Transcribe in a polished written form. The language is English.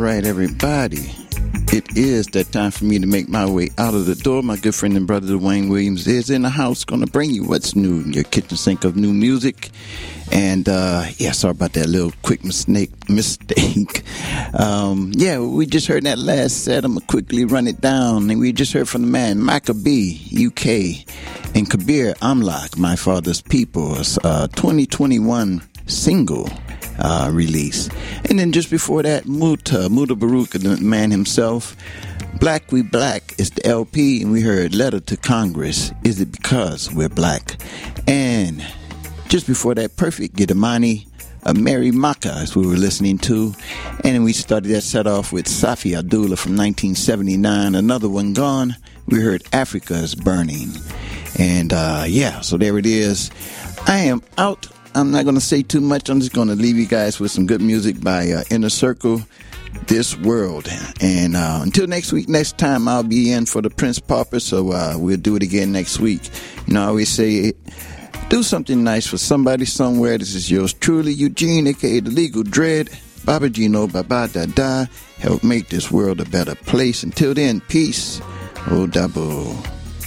right, everybody. It is that time for me to make my way out of the door. My good friend and brother Dwayne Williams is in the house, going to bring you what's new in your kitchen sink of new music. And sorry about that little quick mistake. We just heard that last set. I'm going to quickly run it down. And we just heard from the man Maccabee, UK, and Kabir Amlak, My Father's People's 2021 single release. And then just before that, Muta Baruch, the man himself, Black We Black is the LP, and we heard Letter to Congress, Is It Because We're Black? And just before that, Perfect Giddimani, Mary Maka, as we were listening to. And then we started that set off with Safi Abdullah from 1979, Another One Gone. We heard Africa is Burning. And so there it is. I am out. I'm not going to say too much. I'm just going to leave you guys with some good music by Inner Circle, This World. And until next week, next time, I'll be in for the Prince Pauper, so we'll do it again next week. You know, I always say, do something nice for somebody somewhere. This is yours truly, Eugene, a.k.a. The Legal Dread. Baba Gino, Baba Dada. Help make this world a better place. Until then, peace. Oh, double.